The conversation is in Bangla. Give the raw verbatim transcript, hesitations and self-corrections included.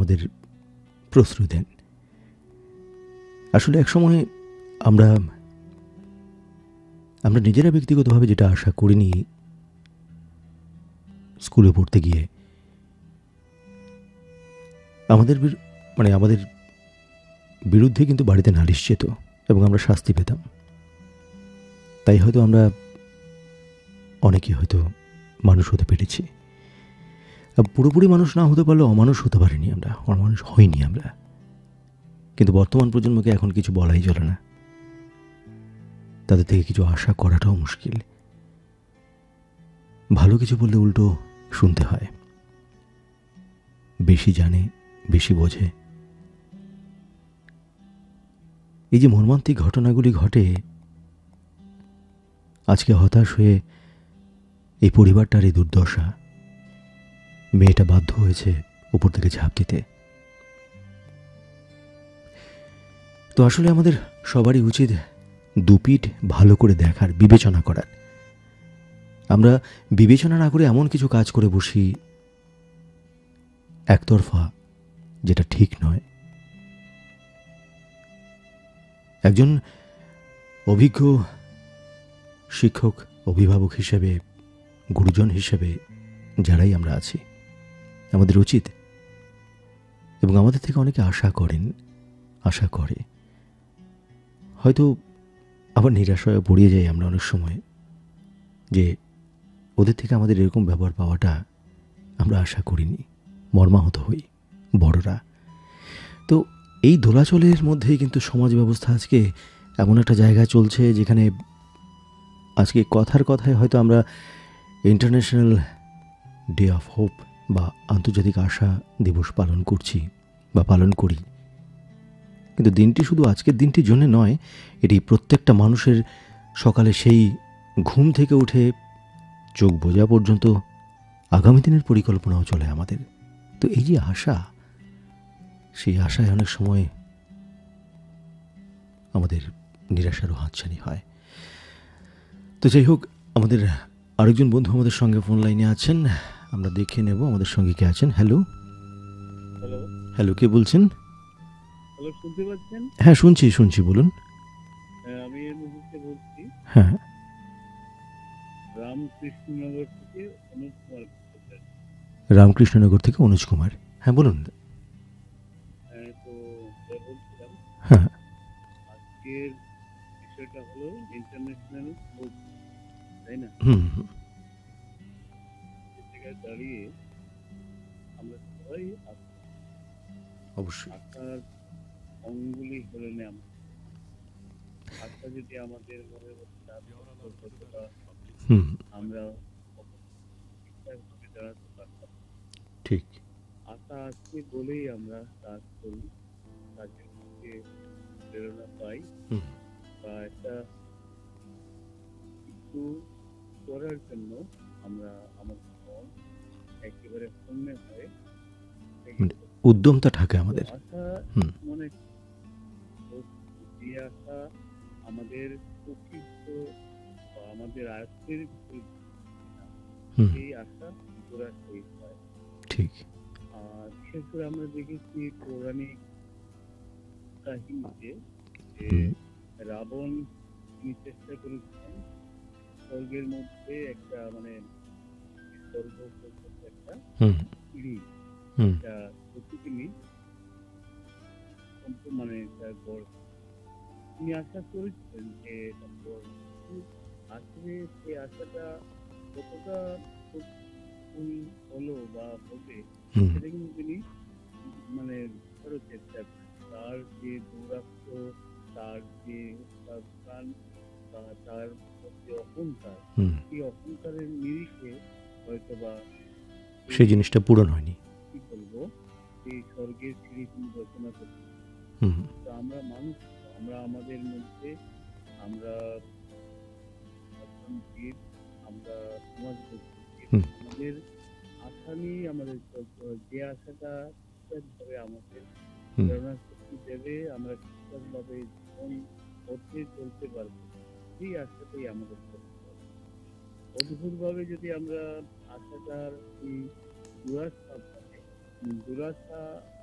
আমাদের প্রশ্রয় দেন। আসলে একসময় আমরা আমরা নিজেরা ব্যক্তিগতভাবে যেটা আশা করিনি স্কুলে পড়তে গিয়ে, আমাদের মানে আমাদের বিরুদ্ধে কিন্তু বাড়িতে নালিশ যেত এবং আমরা শাস্তি পেতাম। তাই হয়তো আমরা অনেকেই হয়তো মানুষ হতে পেরেছি। পুরোপুরি মানুষ না হতে পারলে অমানুষ হতে পারিনি আমরা, অমানুষ হইনি আমরা। কিন্তু বর্তমান প্রজন্মকে এখন কিছু বলাই চলে না, তাদের থেকে কিছু আশা করাটাও মুশকিল। ভালো কিছু বললে উল্টো শুনতে হয়। বেশি জানে, বেশি বোঝে। এই যে মর্মান্তিক ঘটনাগুলি ঘটে, আজকে হতাশ হয়ে এই পরিবারটার এই দুর্দশা, মেয়েটা বাধ্য হয়েছে উপর থেকে ঝাঁপ দিতে। তো আসলে আমাদের সবারই উচিত দুপিঠ ভালো করে দেখার, বিবেচনা করার। আমরা বিবেচনা না করে এমন কিছু কাজ করে বসি একতরফা, যেটা ঠিক নয়। একজন অভিজ্ঞ শিক্ষক, অভিভাবক হিসেবে, গুরুজন হিসেবে যারাই আমরা আছি, আমাদের উচিত, এবং আমাদের থেকে অনেকে আশা করেন, আশা করে, হয়তো আবার নিরাশায় পড়িয়ে যাই আমরা অনেক সময়, যে ওদের থেকে আমাদের এরকম ব্যবহার পাওয়াটা আমরা আশা করিনি, মর্মাহত হই বড়রা। তো এই দোলাচলের মধ্যেই কিন্তু সমাজ ব্যবস্থা আজকে এমন একটা জায়গায় চলছে যেখানে আজকে কথার কথায় হয়তো আমরা ইন্টারন্যাশনাল ডে অফ হোপ বা আন্তর্জাতিক আশা দিবস পালন করছি বা পালন করি, কিন্তু দিনটি শুধু আজকের দিনটির জন্য নয়, এটি প্রত্যেকটা মানুষের সকালে সেই ঘুম থেকে উঠে চোখ বোঝা পর্যন্ত আগামী দিনের পরিকল্পনাও চলে আমাদের। তো এই যে আশা, সেই আশায় অনেক সময় আমাদের নিরাশারও হাতছানি হয়। তো যাই হোক, আমাদের আরেকজন বন্ধু আমাদের সঙ্গে ফোন লাইনে আছেন, আমরা দেখে নেব আমাদের সঙ্গে কে আছেন। হ্যালো হ্যালো হ্যালো কে বলছেন? হ্যালো শুনতে পাচ্ছেন? হ্যাঁ শুনছি শুনছি বলুন। হ্যাঁ, আমি এই মুহূর্তে বলছি হ্যাঁ, রামকৃষ্ণনগর থেকে অনুপ কুমার বলছেন। রামকৃষ্ণনগর থেকে অনুজ কুমার। হ্যাঁ বলুন। হ্যাঁ, তো যা বলছিলাম, হ্যাঁ আজকের বিষয়টা হলো ইন্টারন্যাশনাল হোপ, তাই না? হুম হুম, সে জায়গায় দাঁড়িয়ে আমরা সবাই অবশ্যই। আশার অঙ্গুলি হলেন আমরা। আশা যদি আমাদের মনের মধ্যে না থাকতো, কতটা হুম, আমরা ঠিকঠাকভাবে দাঁড়াতে পারতাম। ঠিক। আশা আছে বলেই আমরা কাজ করি, কাজের মধ্যে প্রেরণা পাই, হুম, বা একটা কিছু করার জন্য আমরা আমাদের মন একেবারে শূন্য হয়। মানে উদ্যমটা থাকে আমাদের। আশা হুম মনে যে আশা আমাদের প্রকৃত বা আমাদের আয়ত্তের ভিতরে হুম, সেই আশা পুরা শেষ হয়। ঠিক। আর বিশেষ করে আমরা দেখেছি পৌরাণিক কাহিনীতে যে হুম রাবণ তিনি চেষ্টা করেছিলেন স্বর্গের মধ্যে একটা মানে স্বর্গ পর্যন্ত একটা হুম সিঁড়ি, হুম একটা প্রতিদিনই মানে তার গড় তিনি আশা করেছিলেন যে তারপর আসলে সেই আশাটা কতটা ফুল হলো বা হবে হুম সেটা কিন্তু তিনি মানে ধরো চেষ্টা করেন। তার যে দৌরাত্ম, তার যে তার প্রাণ বা তার যে অহংকার, হুম, এই অহংকারের নিরিখে হয়তো বা সেই জিনিসটা পূরণ হয়নি। কি বলবো, এই স্বর্গের সিঁড়ি তিনি রচনা করতে। হুম তো আমরা মানুষ, আমরা আমাদের মধ্যে আমরা অর্থনীতির, আমরা সমাজবদ্ধ, হুম আমাদের আশা নিয়ে আমাদের চলতে হয়। যে আশাটা ঠিকঠাকভাবে আমাদের হুম, প্রেরণা শক্তি দেবে, আমরা ঠিকঠাকভাবে জীবন পথে চলতে পারবো, সেই আশাটাই আমাদের করতে হবে। অদ্ভুতভাবে যদি আমরা আশাটার এই দুরাশা থাকে, দুরাশা